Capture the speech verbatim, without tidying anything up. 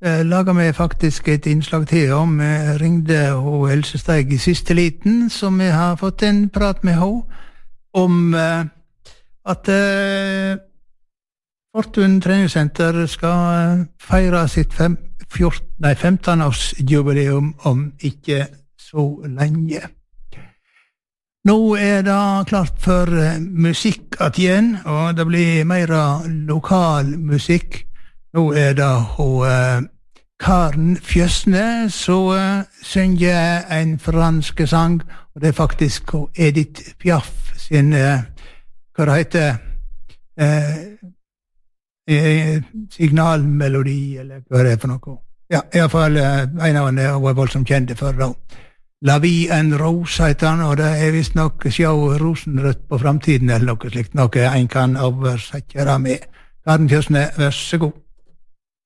eh, laget vi faktisk et innslag til om. Vi ringde og Else Steig i siste liten, som vi har fått en prat med henne om eh, at eh, Fortun treningssenter skal feire sitt fem, fjorten, nei, femten-årsjubileum om ikke så lenge. Nå er det klart for musikk at igjen, og det blir mer lokal musikk. Nå er det og, uh, Karen Fjösne som uh, synger en fransk sang, og det er faktisk Edith Piaf sin, uh, hva det heter, uh, signalmelodi, eller hva det er for noe. Ja, i hvert fall uh, en av henne var voldsomt kjente for da. La vie en rose heter han, og det er vist nok sjå rosenrødt på framtiden, eller noe slikt, noe en kan oversette med. Karen Fjösne, vær så god.